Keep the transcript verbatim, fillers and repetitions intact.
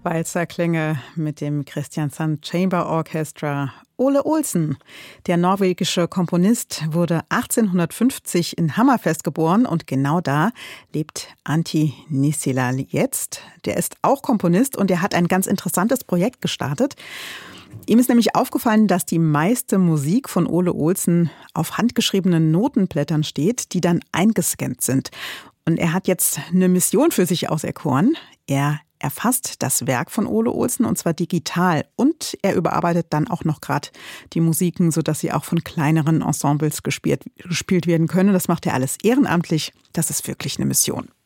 Walzerklänge mit dem Kristiansand Chamber Orchestra. Ole Olsen, der norwegische Komponist, wurde achtzehnhundertfünfzig in Hammerfest geboren und genau da lebt Antti Nissilä jetzt. Der ist auch Komponist und er hat ein ganz interessantes Projekt gestartet. Ihm ist nämlich aufgefallen, dass die meiste Musik von Ole Olsen auf handgeschriebenen Notenblättern steht, die dann eingescannt sind. Und er hat jetzt eine Mission für sich auserkoren. Er erfasst das Werk von Ole Olsen und zwar digital und er überarbeitet dann auch noch gerade die Musiken, sodass sie auch von kleineren Ensembles gespielt, gespielt werden können. Das macht er alles ehrenamtlich. Das ist wirklich eine Mission.